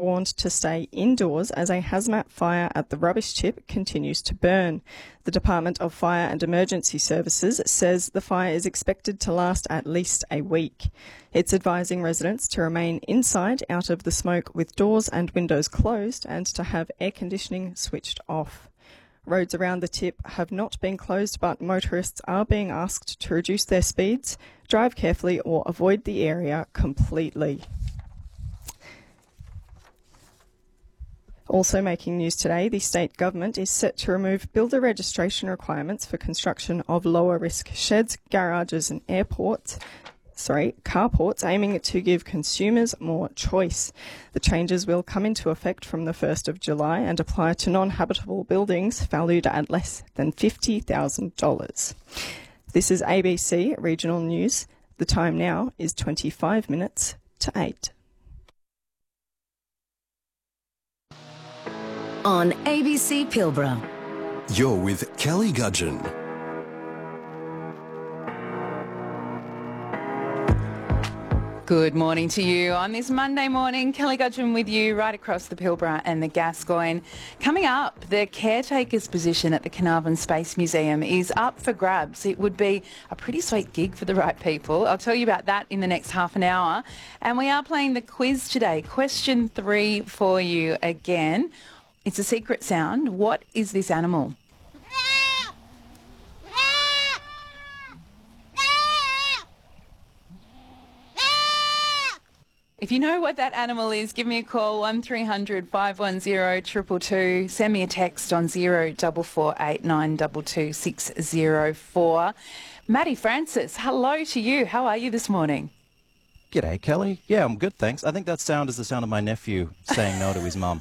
warned to stay indoors as a hazmat fire at the rubbish tip continues to burn. The Department of Fire and Emergency Services says the fire is expected to last at least a week. It's advising residents to remain inside out of the smoke with doors and windows closed and to have air conditioning switched off. Roads around the tip have not been closed, but motorists are being asked to reduce their speeds, drive carefully or avoid the area completely. Also making news today, the state government is set to remove builder registration requirements for construction of lower risk sheds, garages and carports, aiming to give consumers more choice. The changes will come into effect from the 1st of July and apply to non-habitable buildings valued at less than $50,000. This is ABC Regional News. The time now is 25 minutes to 8. On ABC Pilbara. You're with Kelly Gudgeon. Good morning to you on this Monday morning. Kelly Gudgeon with you right across the Pilbara and the Gascoyne. Coming up, the caretaker's position at the Carnarvon Space Museum is up for grabs. It would be a pretty sweet gig for the right people. I'll tell you about that in the next half an hour. And we are playing the quiz today. Question 3 for you again. It's a secret sound. What is this animal? If you know what that animal is, give me a call, 1300 510 222. Send me a text on 0448 922 604. Maddie Francis, hello to you. How are you this morning? G'day, Kelly. Yeah, I'm good, thanks. I think that sound is the sound of my nephew saying no to his mum.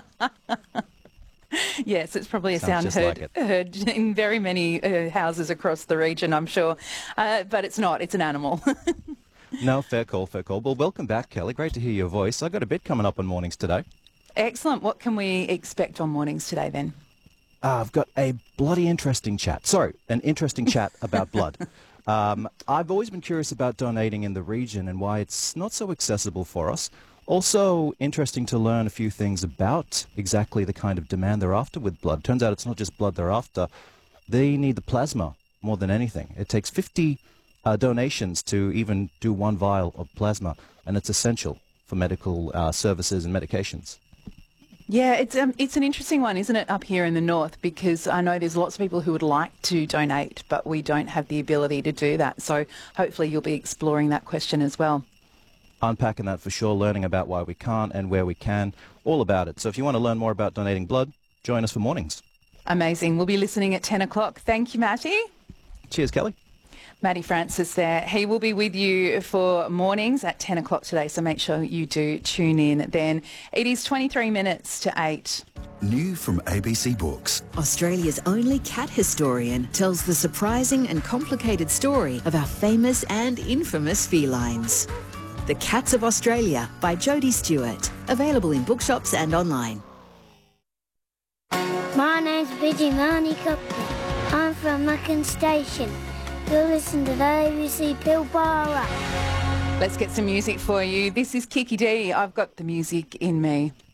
Yes, it's probably a Sounds sound just heard in very many houses across the region, I'm sure. But it's not. It's an animal. No, fair call, fair call. Well, welcome back, Kelly. Great to hear your voice. I've got a bit coming up on mornings today. Excellent. What can we expect on mornings today then? I've got a bloody interesting chat. Sorry, an interesting chat about blood. I've always been curious about donating in the region and why it's not so accessible for us. Also interesting to learn a few things about exactly the kind of demand they're after with blood. Turns out it's not just blood they're after. They need the plasma more than anything. It takes 50 donations to even do 1 vial of plasma, and it's essential for medical services and medications. Yeah, it's an interesting one, isn't it, up here in the north, because I know there's lots of people who would like to donate, but we don't have the ability to do that. So hopefully you'll be exploring that question as well. Unpacking that for sure, learning about why we can't and where we can, all about it. So if you want to learn more about donating blood, join us for mornings. Amazing. We'll be listening at 10 o'clock. Thank you, Matty. Cheers, Kelly. Matty Francis there. He will be with you for mornings at 10 o'clock today, so make sure you do tune in then. It is 23 minutes to 8. New from ABC Books. Australia's only cat historian tells the surprising and complicated story of our famous and infamous felines. The Cats of Australia by Jodie Stewart. Available in bookshops and online. My name's Bijimani Cookman. I'm from Muckin Station. You'll listen to the ABC Pilbara. Let's get some music for you. This is Kiki D. I've got the music in me.